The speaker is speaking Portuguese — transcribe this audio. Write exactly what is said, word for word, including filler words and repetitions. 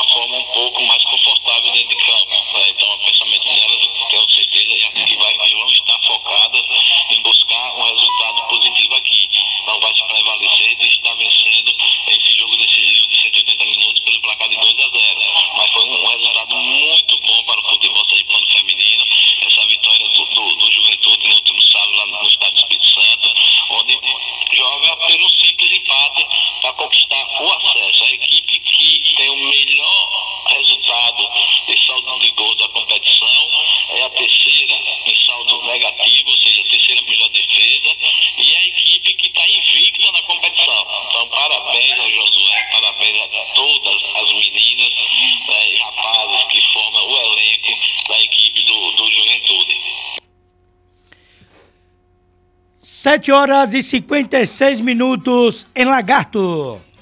uma forma um pouco mais confortável dentro de campo. Né? Então, o pensamento delas, tenho certeza, que vai, que vão estar focadas em buscar um resultado positivo aqui. Não vai se prevalecer de estar vencendo esse jogo decisivo de cento e oitenta minutos pelo placar de dois a zero. Mas foi um, um resultado muito bom para o futebol sergipano feminino, essa vitória do, do, do Juventude no último sábado lá no estado do Espírito Santo, onde joga pelo simples empate para conquistar o acesso. A equipe que tem o melhor resultado de saldo de gol da competição é a terceira em saldo negativo, ou seja, a terceira melhor defesa, e é a equipe que está invicta na competição. Então, parabéns ao Josué, parabéns a todas as meninas, né, e rapazes que formam o elenco da equipe do, do Juventude. sete horas e cinquenta e seis minutos em Lagarto.